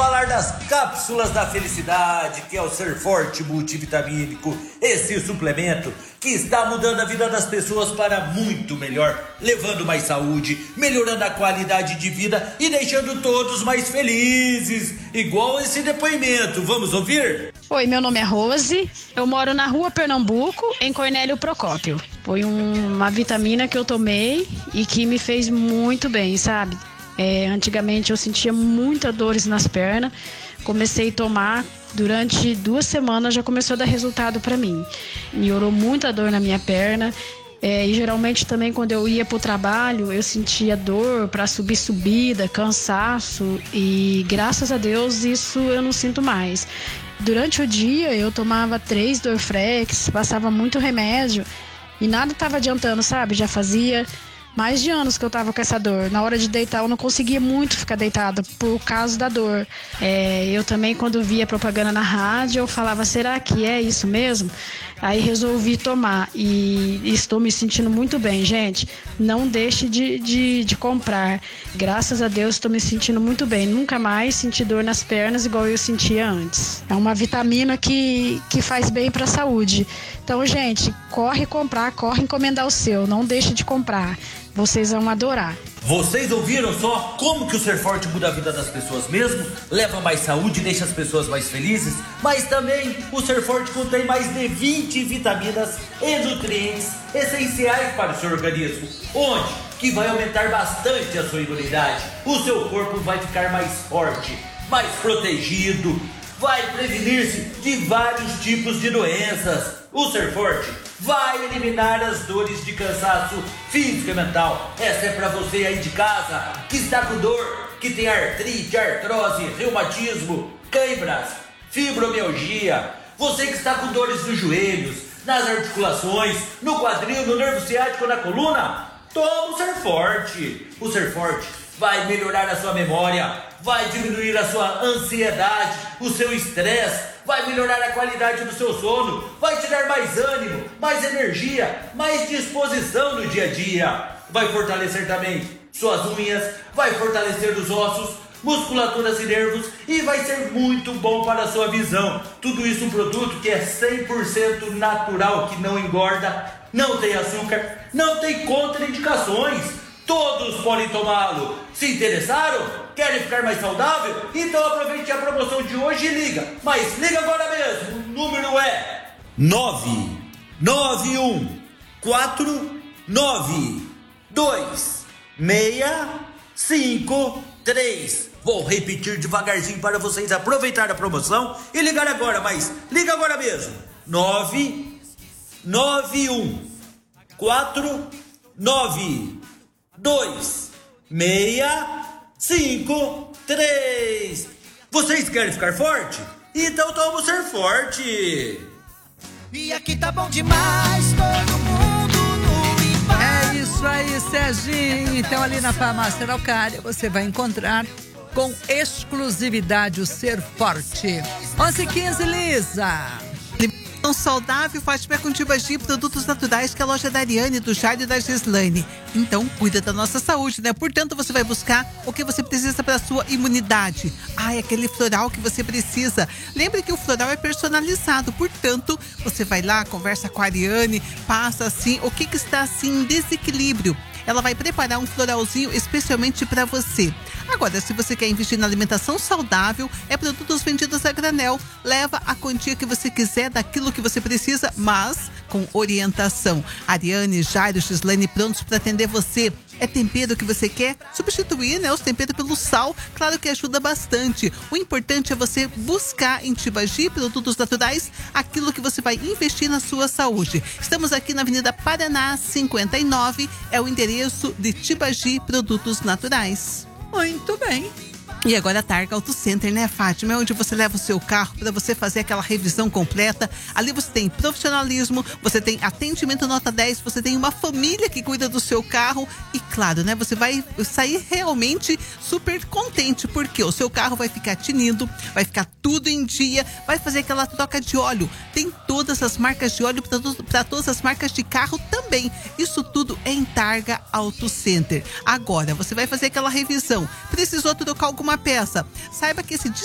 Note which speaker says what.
Speaker 1: falar das cápsulas da felicidade, que é o Ser Forte multivitamínico, esse suplemento que está mudando a vida das pessoas para muito melhor, levando mais saúde, melhorando a qualidade de vida e deixando todos mais felizes, igual esse depoimento. Vamos ouvir?
Speaker 2: Oi, meu nome é Rose, eu moro na Rua Pernambuco, em Cornélio Procópio. Foi uma vitamina que eu tomei e que me fez muito bem, sabe? Antigamente eu sentia muitas dores nas pernas, comecei a tomar, durante 2 semanas já começou a dar resultado para mim. Melhorou muita dor na minha perna, e geralmente também quando eu ia para o trabalho eu sentia dor para subida, cansaço, e graças a Deus isso eu não sinto mais. Durante o dia eu tomava 3 Dorflex, passava muito remédio e nada estava adiantando, sabe? Já fazia mais de anos que eu tava com essa dor. Na hora de deitar eu não conseguia muito ficar deitada por causa da dor. Eu também, quando via propaganda na rádio, eu falava, será que é isso mesmo? Aí resolvi tomar e estou me sentindo muito bem, gente. Não deixe de comprar. Graças a Deus estou me sentindo muito bem. Nunca mais senti dor nas pernas igual eu sentia antes. É uma vitamina que faz bem para a saúde. Então, gente, corre comprar, corre encomendar o seu. Não deixe de comprar. Vocês vão adorar.
Speaker 1: Vocês ouviram só como que o Ser Forte muda a vida das pessoas mesmo? Leva mais saúde e deixa as pessoas mais felizes? Mas também o Ser Forte contém mais de 20 vitaminas e nutrientes essenciais para o seu organismo. Onde? Que vai aumentar bastante a sua imunidade. O seu corpo vai ficar mais forte, mais protegido, vai prevenir-se de vários tipos de doenças. O Ser Forte vai eliminar as dores de cansaço físico e mental. Essa é para você aí de casa que está com dor, que tem artrite, artrose, reumatismo, câimbras, fibromialgia. Você que está com dores nos joelhos, nas articulações, no quadril, no nervo ciático, na coluna. Toma o Ser Forte. O Ser Forte vai melhorar a sua memória, vai diminuir a sua ansiedade, o seu estresse, vai melhorar a qualidade do seu sono, vai te dar mais ânimo, mais energia, mais disposição no dia a dia. Vai fortalecer também suas unhas, vai fortalecer os ossos, musculaturas e nervos e vai ser muito bom para a sua visão. Tudo isso um produto que é 100% natural, que não engorda, não tem açúcar, não tem contraindicações. Todos podem tomá-lo. Se interessaram? Querem ficar mais saudável? Então aproveite a promoção de hoje e liga. Mas liga agora mesmo. O número é 991492653. Vou repetir devagarzinho para vocês aproveitarem a promoção e ligar agora, mas liga agora mesmo. 991492653. Vocês querem ficar forte? Então toma o Ser Forte.
Speaker 3: E aqui tá bom demais, todo mundo no embalo.
Speaker 4: É isso aí, Serginho. Então ali na Farmácia Araucária você vai encontrar com exclusividade o Ser Forte. 11h15, Lisa.
Speaker 5: Saudável, Fátima com Tibagi, produtos naturais, que é a loja da Ariane, do Jairo e da Gislaine. Então, cuida da nossa saúde, né? Portanto, você vai buscar o que você precisa para a sua imunidade. Aquele floral que você precisa. Lembre que o floral é personalizado, portanto, você vai lá, conversa com a Ariane, passa assim, o que está assim em desequilíbrio. Ela vai preparar um floralzinho especialmente para você. Agora, se você quer investir na alimentação saudável, é produtos vendidos a granel. Leva a quantia que você quiser daquilo que você precisa, mas com orientação. Ariane, Jairo, Gislaine prontos para atender você. É tempero que você quer? Substituir, né, os temperos pelo sal, claro que ajuda bastante. O importante é você buscar em Tibagi, produtos naturais, aquilo que você vai investir na sua saúde. Estamos aqui na Avenida Paraná, 59, é o endereço de Tibagi Produtos Naturais.
Speaker 4: Muito bem.
Speaker 5: E agora a Targa Auto Center, né, Fátima? É onde você leva o seu carro para você fazer aquela revisão completa. Ali você tem profissionalismo, você tem atendimento nota 10, você tem uma família que cuida do seu carro e, claro, né, você vai sair realmente super contente, porque o seu carro vai ficar tinindo, vai ficar tudo em dia, vai fazer aquela troca de óleo. Tem todas as marcas de óleo para todas as marcas de carro também. Isso tudo é em Targa Auto Center. Agora, você vai fazer aquela revisão. Precisou trocar alguma peça? Saiba que esse